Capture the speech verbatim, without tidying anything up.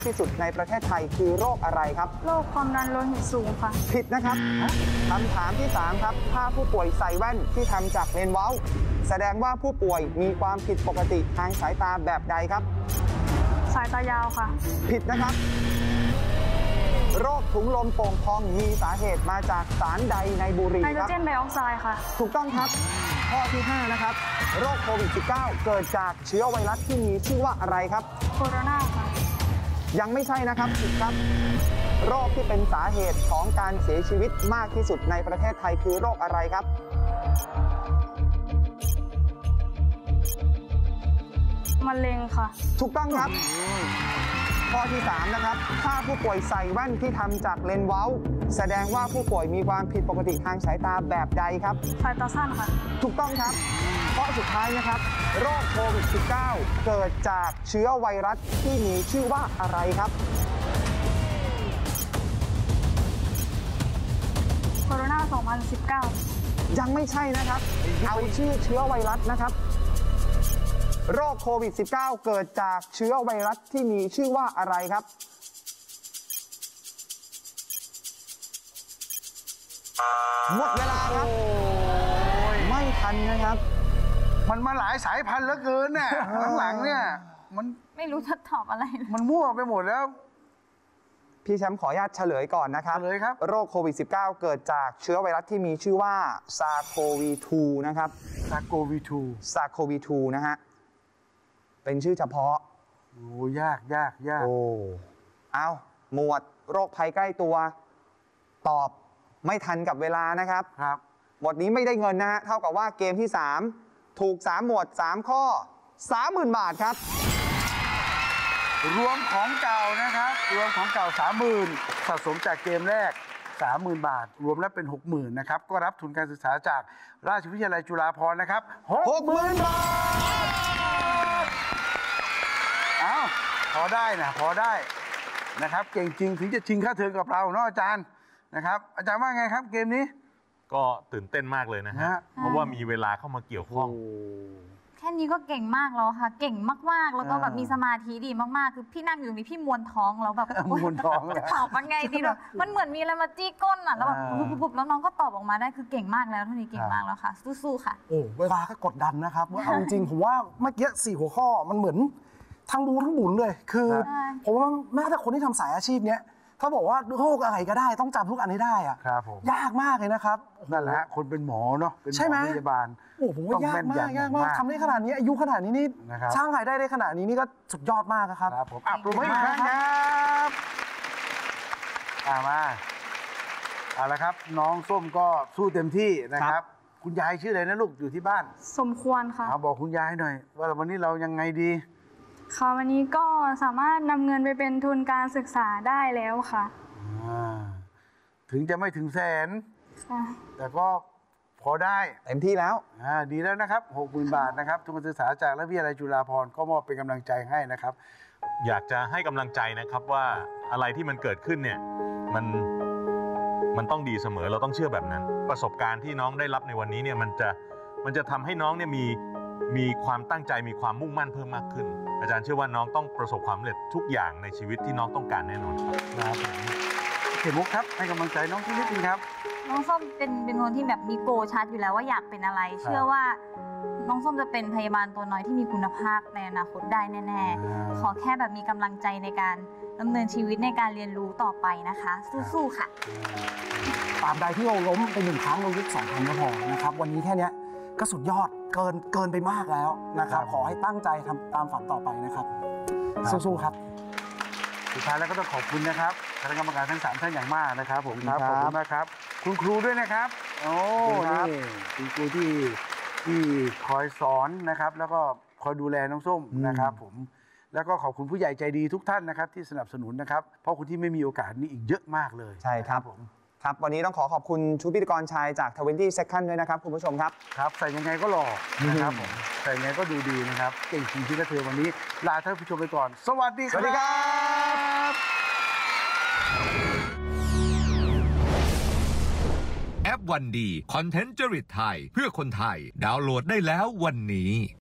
ที่สุดในประเทศไทยคือโรคอะไรครับโรคความดันโลหิตสูงค่ะผิดนะครับคำถามที่สามครับถ้าผู้ป่วยใส่แว่นที่ทำจากเลนส์เว้าแสดงว่าผู้ป่วยมีความผิดปกติทางสายตาแบบใดครับสายตายาวค่ะผิดนะครับโรคถุงลมโป่งพองมีสาเหตุมาจากสารใดในบุหรี่ครับไนโตรเจนไดออกไซด์ค่ะถูกต้องครับข้อที่ห้านะครับโรคโควิด สิบเก้า เกิดจากเชื้อไวรัสที่มีชื่อว่าอะไรครับโคโรนาค่ะยังไม่ใช่นะครับผิดครับโรคที่เป็นสาเหตุของการเสียชีวิตมากที่สุดในประเทศไทยคือโรคอะไรครับมะเร็งค่ะถูกต้องครับข้อที่สามนะครับถ้าผู้ป่วยใส่แว่นที่ทำจากเลนส์เว้าแสดงว่าผู้ป่วยมีความผิดปกติทางสายตาแบบใดครับสายตาสั้นค่ะถูกต้องครับข้อสุดท้ายนะครับโรคโควิด สิบเก้า เกิดจากเชื้อไวรัสที่มีชื่อว่าอะไรครับโคโรนาสองพันสิบเก้ายังไม่ใช่นะครับเอาชื่อเชื้อไวรัสนะครับโรคโควิด สิบเก้า เกิดจากเชื้อไวรัสที่มีชื่อว่าอะไรครับหมดเวลาครับไม่ทันนะครับมันมาหลายสายพันธุ์เหลือเกินเนี่ยหลังๆเนี่ยมันไม่รู้จะตอบอะไรมันมั่วไปหมดแล้วพี่แชมป์ขออนุญาตเฉลยก่อนนะครับเฉลยครับโรคโควิด สิบเก้า เกิดจากเชื้อไวรัสที่มีชื่อว่าซาร์โควี ทู นะครับซาร์โควี ทูซาร์โควี ทู นะฮะเป็นชื่อเฉพาะโอ้ยากยากยากโอ้เอาหมวดโรคภัยใกล้ตัวตอบไม่ทันกับเวลานะครับครับหมวดนี้ไม่ได้เงินนะฮะเท่ากับว่าเกมที่สามถูกสามหมวดสามข้อ สามหมื่น บาทครับรวมของเก่านะครับรวมของเก่า สามหมื่น สะสมจากเกมแรก สามหมื่น บาทรวมแล้วเป็น หกหมื่น นะครับก็รับทุนการศึกษาจากราชวิทยาลัยจุฬาภรณ์นะครับหกหมื่น บาทเอ้าพอได้นะพอได้นะครับเก่งจริงถึงจะชิงค่าเทอมกับเราเนาะอาจารย์นะครับอาจารย์ว่าไงครับเกมนี้ก็ตื่นเต้นมากเลยนะฮะเพราะว่ามีเวลาเข้ามาเกี่ยวข้องแค่นี้ก็เก่งมากแล้วค่ะเก่งมากๆแล้วก็แบบมีสมาธิดีมากๆคือพี่นั่งอยู่นี่พี่มวนท้องแล้วแบบมวนท้องจะตอบมันไงดีแบบมันเหมือนมีอะไรมาจี้ก้นอ่ะแล้วแบบปุ๊บๆแล้วน้องก็ตอบออกมาได้คือเก่งมากแล้วเท่านี้เก่งมากแล้วค่ะสู้ๆค่ะโอ้เวลาก็กดดันนะครับว่าเอาจริงผมว่าเมื่อกี้สี่หัวข้อมันเหมือนทั้งบูทั้งบุญเลยคือผมว่าแม้แต่คนที่ทำสายอาชีพเนี้ยถ้าบอกว่าโรคอะไรก็ได้ต้องจำทุกอันให้ได้อะยากมากเลยนะครับนั่นแหละคนเป็นหมอเนาะเป็นหมอพยาบาลโอ้ผมว่ายากมากยากมากทำได้ขนาดนี้อายุขนาดนี้นี่สร้างรายได้ได้ขนาดนี้นี่ก็สุดยอดมากครับครับผมอ่ะปรบมืออีกครั้งครับอ่ามาเอาละครับน้องส้มก็สู้เต็มที่นะครับคุณยายชื่ออะไรนะลูกอยู่ที่บ้านสมควรค่ะบอกคุณยายหน่อยว่าวันนี้เรายังไงดีค่ะวันนี้ก็สามารถนำเงินไปเป็นทุนการศึกษาได้แล้วค่ะถึงจะไม่ถึงแสนแต่ก็พอได้เต็มที่แล้วดีแล้วนะครับ หกหมื่น บาทนะครับทุนการศึกษาจากราชวิทยาลัยจุฬาภรณ์ก็มอบเป็นกำลังใจให้นะครับอยากจะให้กำลังใจนะครับว่าอะไรที่มันเกิดขึ้นเนี่ยมันมันต้องดีเสมอเราต้องเชื่อแบบนั้นประสบการณ์ที่น้องได้รับในวันนี้เนี่ยมันจะมันจะทำให้น้องเนี่ยมีมีความตั้งใจมีความมุ่งมั่นเพิ่มมากขึ้นอาจารย์เชื่อว่าน้องต้องประสบความสำเร็จทุกอย่างในชีวิตที่น้องต้องการแน่นอนครับเขมุกครับให้กำลังใจน้องที่นิดนึงครับน้องส้มเป็นเป็นคนที่แบบมีโกชัดอยู่แล้วว่าอยากเป็นอะไรเชื่อว่าน้องส้มจะเป็นพยาบาลตัวน้อยที่มีคุณภาพในอนาคตได้แน่ๆขอแค่แบบมีกำลังใจในการดำเนินชีวิตในการเรียนรู้ต่อไปนะคะสู้ๆค่ะตราบใดที่เราล้มไปหนึ่งครั้งเราลุกสองครั้งก็พอนะครับวันนี้แค่นี้ก็สุดยอดเกินเกินไปมากแล้วนะครับขอให้ตั้งใจทำตามฝันต่อไปนะครับสู้ๆครับสุดท้ายแล้วก็ต้องขอบคุณนะครับคณะกรรมการทั้งสามท่านอย่างมากนะครับผมครับขอบคุณมากครับคุณครูด้วยนะครับโอ้นี่คุณครูที่ที่คอยสอนนะครับแล้วก็คอยดูแลน้องส้มนะครับผมแล้วก็ขอบคุณผู้ใหญ่ใจดีทุกท่านนะครับที่สนับสนุนนะครับเพราะคุณที่ไม่มีโอกาสนี้อีกเยอะมากเลยใช่ครับผมครับวันนี้ต้องขอขอบคุณชุดพิธีกรชายจากทเวนตี้เซคันด์ด้วยนะครับคุณผู้ชมครับครับใส่ยังไงก็หล่อนะครับผมใส่ยังไงก็ดูดีนะครับเก่งจริงที่กระเทือวันนี้ลาท่านผู้ชมไปก่อนสวัสดีครับสวัสดีครับแอปวันดีคอนเทนต์จริตไทยเพื่อคนไทยดาวน์โหลดได้แล้ววันนี้